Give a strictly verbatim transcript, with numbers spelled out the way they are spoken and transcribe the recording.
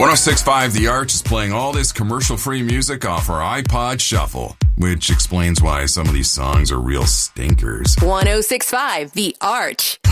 one oh six point five The Arch is playing all this commercial-free music off our iPod Shuffle, which explains why some of these songs are real stinkers. one oh six point five The Arch.